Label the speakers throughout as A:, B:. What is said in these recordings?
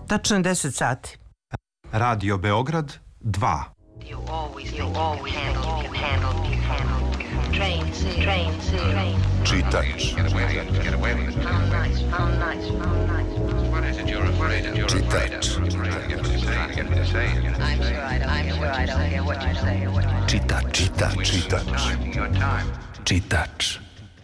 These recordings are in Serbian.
A: Tačno je 10 sati.
B: Radio Beograd 2.
C: Čitač. Čitač.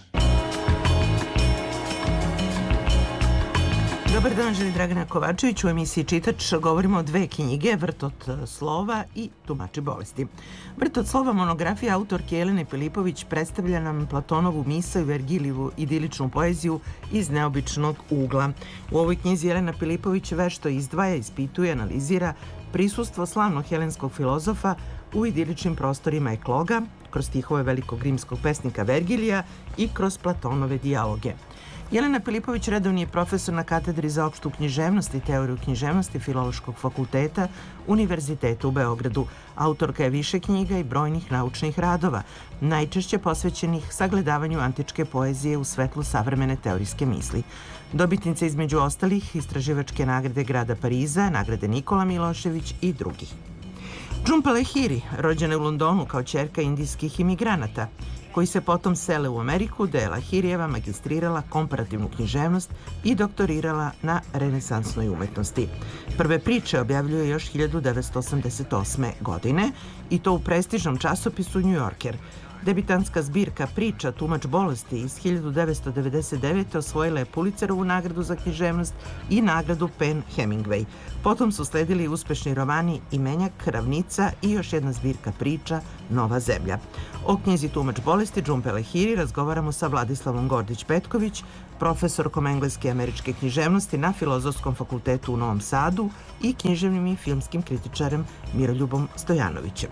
A: Dobar dan, želi Dragana Kovačević. U emisiji Čitač govorimo o dve knjige, Vrtot slova i Tumači bolesti. Vrtot slova, monografija autorke Jelene Filipović, predstavlja nam Platonovu misao i Vergilijevu idiličnu poeziju iz neobičnog ugla. U ovoj knjizi Jelena Filipović vešto izdvaja, ispituje, analizira prisustvo slavnog helenskog filozofa u idiličnim prostorima ekloga, kroz stihove velikog rimskog pesnika Vergilija i kroz Platonove dijaloge. Jelena Filipović redovni je profesor na katedri za opštu književnost i teoriju književnosti Filološkog fakulteta Univerziteta u Beogradu. Autorka je više knjiga i brojnih naučnih radova, najčešće posvećenih sagledavanju antičke poezije u svetlu savremene teorijske misli. Dobitnica između ostalih istraživačke nagrade grada Pariza, nagrade Nikola Milošević i drugih. Džumpa Lahiri, rođena u Londonu kao ćerka indijskih imigranata, koji se potom sele u Ameriku, gde je Lahirijeva magistrirala komparativnu književnost i doktorirala na renesansnoj umetnosti. Prve priče objavljuje još 1988. godine i to u prestižnom časopisu New Yorker. Debitantska zbirka priča Tumač bolesti iz 1999. osvojila je Pulitzerovu nagradu za književnost i nagradu Penn Hemingway. Potom su sledili uspešni romani Imenjak, Ravnica i još jedna zbirka priča Nova zemlja. O knjizi Tumač bolesti Džumpe Lahiri razgovaramo sa Vladislavom Gordić-Petković, profesorkom engleske i američke književnosti na Filozofskom fakultetu u Novom Sadu i književnim i filmskim kritičarem Miroljubom Stojanovićem.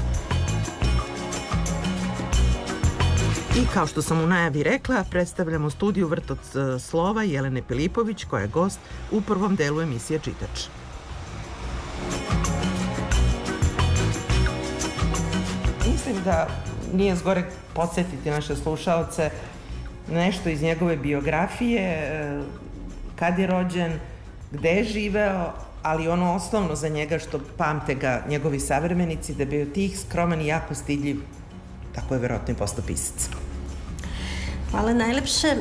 A: I kao što sam u najavi rekla, predstavljamo studiju Vrtot slova Jelene Filipović, koja je gost u prvom delu emisije Čitač. Mislim da nije zgore podsjetiti naše slušaoce nešto iz njegove biografije, kad je rođen, gde je živeo, ali ono osnovno za njega što pamte ga njegovi savremenici, da je bio tih, skroman i jako stidljiv. Tako je verovatno i postao pisac.
D: Hvala najlepše.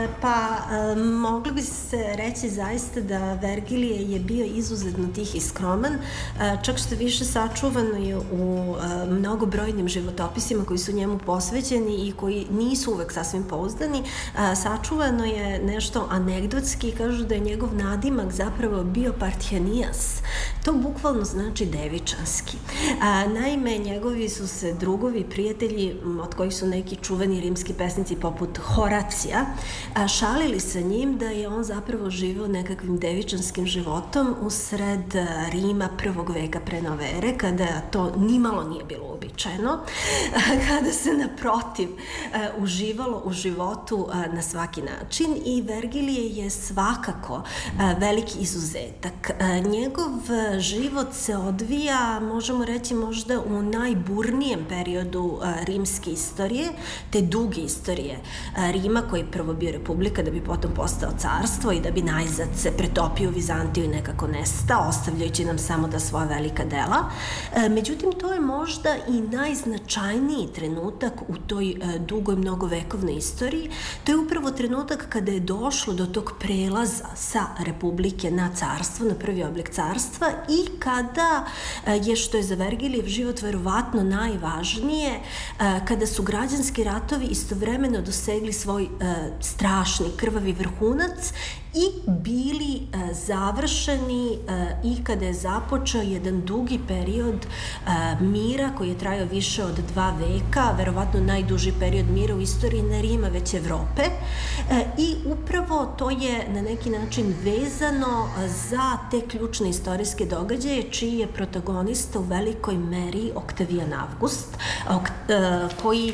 D: Mogli bi se reći zaista da Vergilije je bio izuzetno tih i skroman, čak što više sačuvano je u mnogobrojnim životopisima koji su njemu posvećeni i koji nisu uvek sasvim pouzdani. Sačuvano je nešto anegdotski, kažu da je njegov nadimak zapravo bio Parthianijas. To bukvalno znači devičanski. Naime, njegovi su se drugovi, prijatelji, od kojih su neki čuveni rimski pesnici poput Horacija, šalili sa njim da je on zapravo živeo nekakvim devičanskim životom usred Rima prvog veka pre nove ere, kada to nimalo nije bilo uobičajeno, kada se naprotiv uživalo u životu na svaki način i Vergilije je svakako veliki izuzetak. Njegov život se odvija, možemo reći, možda u najburnijem periodu rimske istorije, te duge istorije Rima, koji je prvo bio republika, da bi potom postao carstvo i da bi najzad se pretopio u Vizantiju i nekako nestao, ostavljajući nam samo da svoja velika dela. Međutim, to je možda i najznačajniji trenutak u toj dugoj mnogovekovnoj istoriji. To je upravo trenutak kada je došlo do tog prelaza sa republike na carstvo, na prvi oblik carstva i kada je, što je za Vergilijev život verovatno najvažnije, kada su građanski ratovi istovremeno dosegli svoj strašni krvavi vrhunac i bili završeni i kada je započeo jedan dugi period mira koji je trajao više od 2 veka, verovatno najduži period mira u istoriji ne Rima, već Evrope. I upravo to je na neki način vezano za te ključne istorijske događaje, čiji je protagonista u velikoj meri Oktavijan Avgust, koji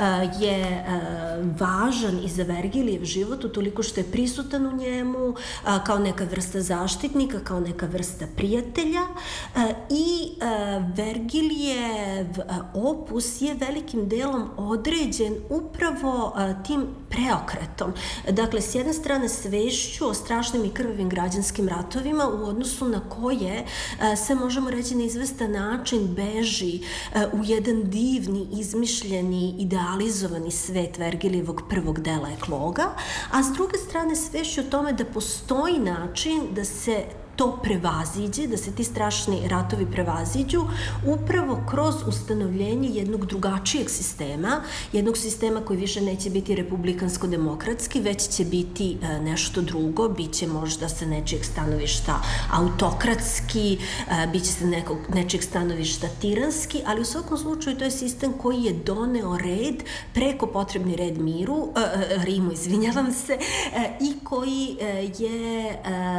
D: je važan i za Vergilijev život, utoliko što je prisutan u njemu kao neka vrsta vrsta zaštitnika, kao neka vrsta prijatelja i Vergilijev opus je velikim delom određen upravo tim preokretom. Dakle, s jedne strane svešću o strašnim i krvavim građanskim ratovima u odnosu na koje se, možemo reći, na izvestan način beži u jedan divni, izmišljeni, idealizovani svet Vergilijevog prvog dela Ekloga, a s druge strane svešću o tome da postoji način da se to prevaziđe, da se ti strašni ratovi prevaziđu upravo kroz ustanovljenje jednog drugačijeg sistema, jednog sistema koji više neće biti republikansko-demokratski, već će biti nešto drugo, bit će možda sa nečijeg stanovišta autokratski, bit će sa nečijeg stanovišta tiranski, ali u svakom slučaju to je sistem koji je doneo red, preko potrebni red Rimu, izvinjavam se, i koji je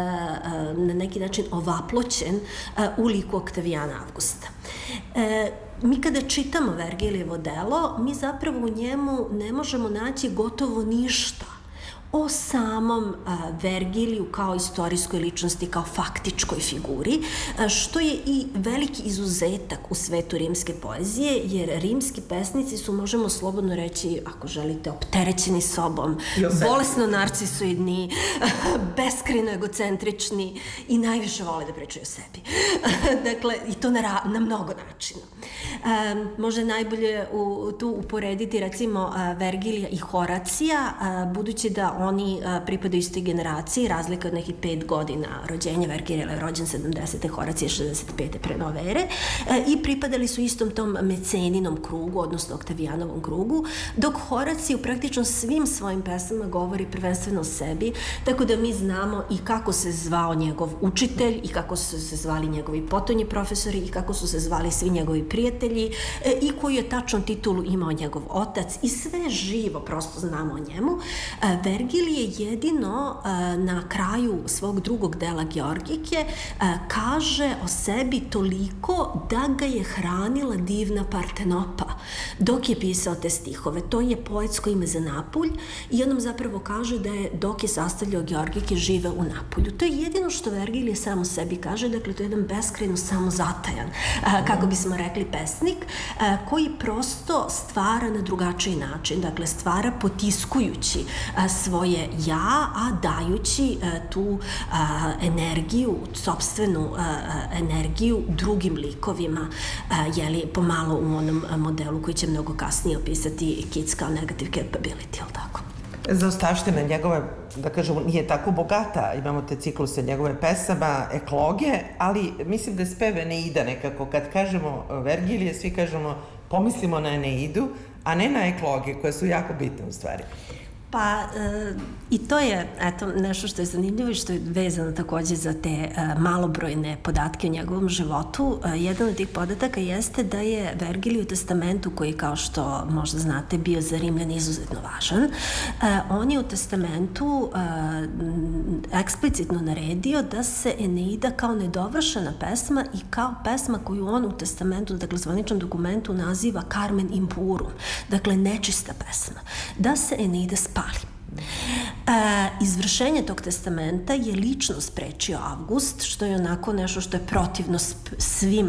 D: na neki način ovaploćen u liku Oktavijana Avgusta. Mi kada čitamo Vergilijevo delo, mi zapravo u njemu ne možemo naći gotovo ništa o samom Vergiliju kao istorijskoj ličnosti, kao faktičkoj figuri, što je i veliki izuzetak u svetu rimske poezije, jer rimski pesnici su, možemo slobodno reći, ako želite, opterećeni sobom, bolesno narcisoidni, beskrajno egocentrični i najviše vole da pričaju o sebi. Dakle, i to na mnogo načina. Može najbolje tu uporediti, recimo, Vergilija i Horacija, budući da oni pripadaju istoj generaciji, razlika od nekih 5 godina rođenja. Vergilije je rođen 70. Horacije 65. pre nove ere, i pripadali su istom tom meceninom krugu, odnosno Oktavijanovom krugu, dok Horacije u praktično svim svojim pesama govori prvenstveno o sebi, tako da mi znamo i kako se zvao njegov učitelj, i kako su se zvali njegovi potonji profesori, i kako su se zvali svi njegovi prijatelji, i koju je tačnu titulu imao njegov otac, i sve živo prosto znamo o njemu. Vergilije jedino na kraju svog drugog dela Georgike kaže o sebi toliko da ga je hranila divna Partenopa dok je pisao te stihove. To je poetsko ime za Napulj i on nam zapravo kaže da je, dok je sastavljao Georgike, živeo u Napulju. To je jedino što Vergilije sam o sebi kaže, dakle to je jedan beskrajno samozatajan, kako bismo rekli, pesnik, koji prosto stvara na drugačiji način, dakle stvara potiskujući svoje ja, a dajući tu energiju, sopstvenu energiju drugim likovima, jeli, pomalo u onom modelu koji će mnogo kasnije opisati Keats kao negative capability, jel tako?
A: Zaostavština njegove, da kažemo, nije tako bogata. Imamo te cikluse njegove pesama, ekloge, ali mislim da spev Eneida nekako, kad kažemo Vergilije, svi kažemo, pomislimo na Eneidu, a ne na ekloge, koje su jako bitne u stvari.
D: Pa, i to je, eto, nešto što je zanimljivo i što je vezano takođe za te malobrojne podatke o njegovom životu. Jedan od tih podataka jeste da je Vergilij u testamentu, koji, kao što možda znate, bio za Rimljane izuzetno važan, on je u testamentu eksplicitno naredio da se Eneida kao nedovršena pesma i kao pesma koju on u testamentu, dakle zvaničnom dokumentu, naziva Carmen Impurum, dakle nečista pesma, da se Eneida spali. Izvršenje tog testamenta je lično sprečio Avgust, što je onako nešto što je protivno svim,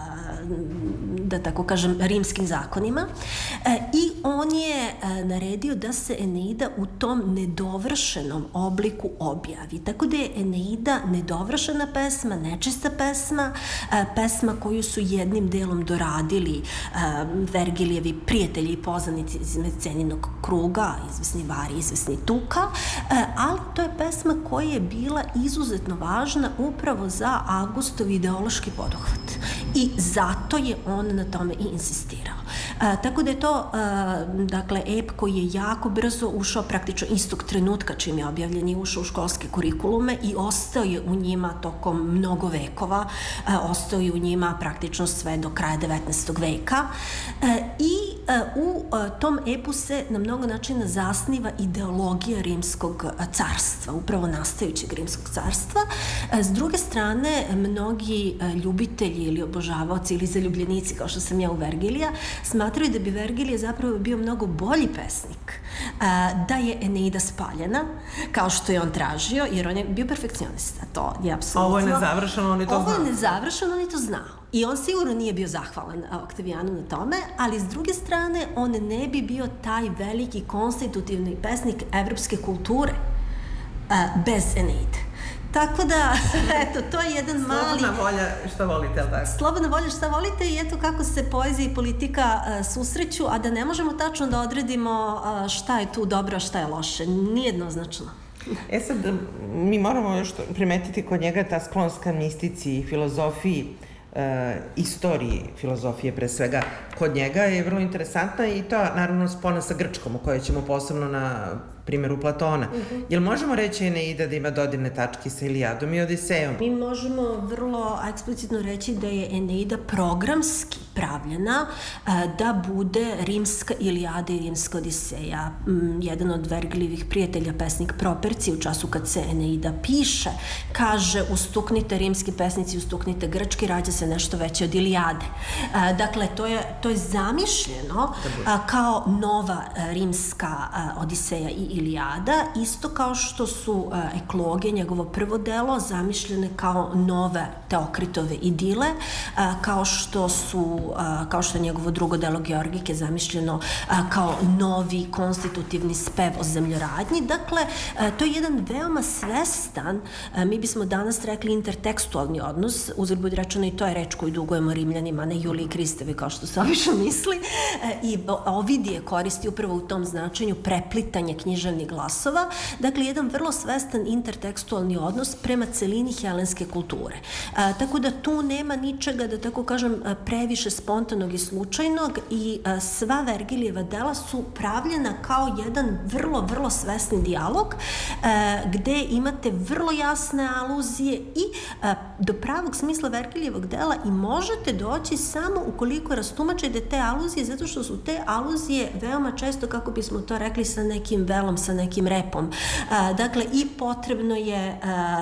D: da tako kažem, rimskim zakonima, i on je naredio da se Eneida u tom nedovršenom obliku objavi. Tako da je Eneida nedovršena pesma, nečista pesma, pesma koju su jednim delom doradili Vergilijevi prijatelji i poznanici iz Meceninog kruga, izvesni Vari, izvesni Tuka, ali to je pesma koja je bila izuzetno važna upravo za Avgustov ideološki poduhvat. I zato je on na tome i insistirao. Tako da je to, dakle, ep koji je jako brzo ušao, praktično istog trenutka čim je objavljen, i ušao u školske kurikulume i ostao je u njima tokom mnogo vekova, ostao je u njima praktično sve do kraja 19. veka, i u tom epu se na mnogo načina zasniva ideologija Rimskog carstva, upravo nastajućeg Rimskog carstva. S druge strane, mnogi ljubitelji ili obožavaoci ili zaljubljenici, kao što sam ja u Vergilija, smatraju da bi Vergilije zapravo bio mnogo bolji pesnik da je Eneida spaljena, kao što je on tražio, jer on je bio perfekcionista. To je apsolutno...
A: Ovo je nezavršeno, on je to znao.
D: Ovo je nezavršeno, on je to znao. I on sigurno nije bio zahvalan Oktavijanu na tome, ali s druge strane on ne bi bio taj veliki konstitutivni pesnik evropske kulture bez Eneide. Tako da, eto, to je jedan mali...
A: Slobodna volja šta volite, ali tako?
D: Slobodna volja šta volite i eto kako se poezija i politika susreću, a da ne možemo tačno da odredimo šta je tu dobro, a šta je loše. Nijednoznačno.
A: Sad, mi moramo još primetiti kod njega ta sklonost ka mistici i filozofiji, istoriji filozofije pre svega kod njega je vrlo interesantna i to naravno spona sa Grčkom, o kojoj ćemo posebno na primjeru Platona. Jel možemo reći Eneida da ima dodirne tačke sa Ilijadom i Odisejom?
D: Mi možemo vrlo eksplicitno reći da je Eneida programski pravljena da bude rimska Ilijada i rimska Odiseja. Jedan od Vergilijevih prijatelja, pesnik Properci, u času kad se Eneida piše, kaže ustuknite rimski pesnici, ustuknite grčki, rađa se nešto veće od Ilijade. Dakle, to je zamišljeno kao nova rimska Odiseja i Ilijada, isto kao što su Ekloge, njegovo prvo delo, zamišljene kao nove Teokritove idile, kao što je njegovo drugo delo Georgike zamišljeno kao novi konstitutivni spev o zemljoradnji. Dakle, to je jedan veoma svestan, mi bismo danas rekli intertekstualni odnos, uzgled budi rečeno i to je reč koju dugujemo Rimljanima, a ne Juliji Kristevi, kao što se obično misli, i Ovidije koristi upravo u tom značenju preplitanje književnih glasova, dakle jedan vrlo svestan intertekstualni odnos prema celini helenske kulture. Tako da tu nema ničega, da tako kažem, previše spontanog i slučajnog i sva Vergilijeva dela su pravljena kao jedan vrlo, vrlo svesni dijalog gde imate vrlo jasne aluzije i do pravog smisla Vergilijevog dela i možete doći samo ukoliko rastumačite te aluzije, zato što su te aluzije veoma često, kako bismo to rekli, sa nekim velom, sa nekim repom. Dakle, i potrebno je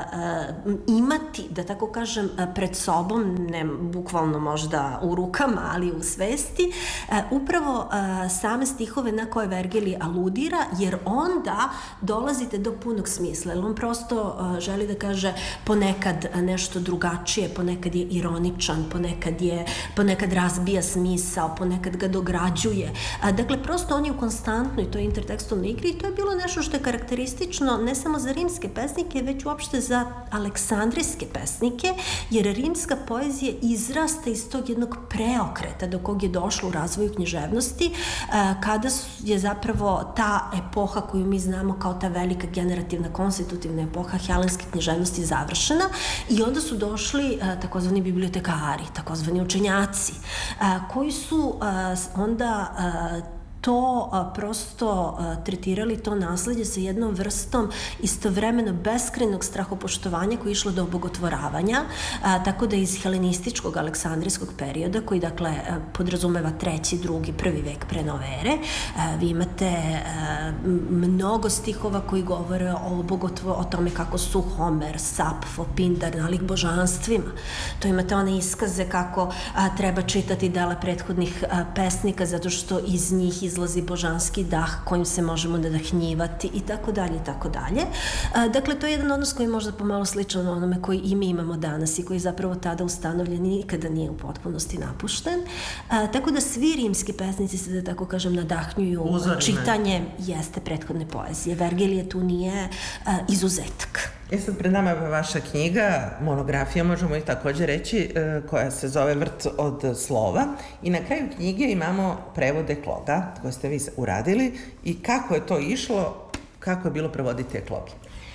D: imati, da tako kažem, pred sobom, ne bukvalno možda u rukama, ali u svesti, upravo same stihove na koje Vergilij aludira, jer onda dolazite do punog smisla. Jer on prosto želi da kaže ponekad nešto drugačije, ponekad je ironičan, ponekad razbija smisao, ponekad ga dograđuje. Dakle, prosto on je u konstantnoj toj intertekstualnoj igri i to je bilo nešto što je karakteristično ne samo za rimske pesnike, već uopšte za aleksandrijske pesnike, jer rimska poezija izrasta iz tog jednog preokreta do kog je došlo u razvoju književnosti, kada je zapravo ta epoha koju mi znamo kao ta velika generativna konstitutivna epoha helenske književnosti završena i onda su došli takozvani bibliotekari, takozvani učenjaci, koji su onda to prosto tretirali to nasledđe sa jednom vrstom istovremeno beskrajnog strahopoštovanja koje je išlo do obogotvoravanja, tako da iz helenističkog aleksandrijskog perioda, koji dakle podrazumeva 3., 2., 1. vek pre nove ere, vi imate mnogo stihova koji govore o tome kako su Homer, Sapfo, Pindar nalik božanstvima. To imate one iskaze kako treba čitati dela prethodnih pesnika zato što iz njih izlazi božanski dah kojim se možemo nadahnjivati i tako dalje i tako dalje. Dakle, to je jedan odnos koji je možda pomalo sličan onome koji i mi imamo danas i koji je zapravo tada ustanovljen i nikada nije u potpunosti napušten. Tako da svi rimski pesnici se, da tako kažem, nadahnjuju čitanjem jeste prethodne poezije. Vergilije tu nije izuzetak.
A: Sad pred nama je vaša knjiga, monografija, možemo i takođe reći, koja se zove Vrt od slova i na kraju knjige imamo prevod Ekloga koje ste vi uradili i kako je to išlo, kako je bilo prevoditi Ekloge?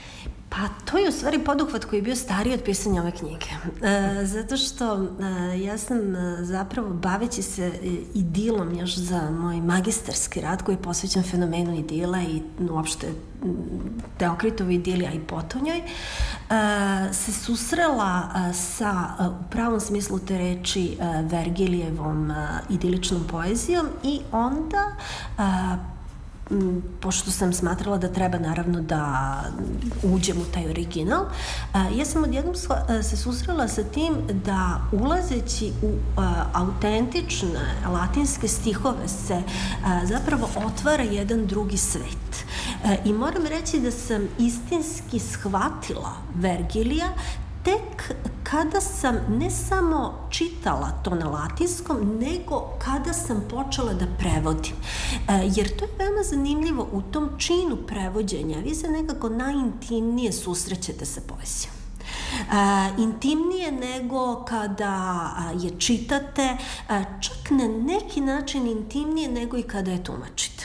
D: Pa to je u stvari poduhvat koji je bio stariji od pisanja ove knjige. Zato što ja sam zapravo baveći se idilom još za moj magistarski rad koji je posvećen fenomenu idila i uopšte Teokritovi idili, a i potonjoj, se susrela sa, u pravom smislu te reči, Vergilijevom idiličnom poezijom i onda pošto sam smatrala da treba naravno da uđem u taj original, ja sam odjednom se susrela sa tim da ulazeći u autentične latinske stihove se zapravo otvara jedan drugi svet. I moram reći da sam istinski shvatila Vergilija tek kada sam ne samo čitala to na latinskom, nego kada sam počela da prevodim. Jer to je veoma zanimljivo u tom činu prevođenja. Vi se nekako najintimnije susrećete sa poezijom. Intimnije nego kada je čitate, čak na neki način intimnije nego i kada je tumačite.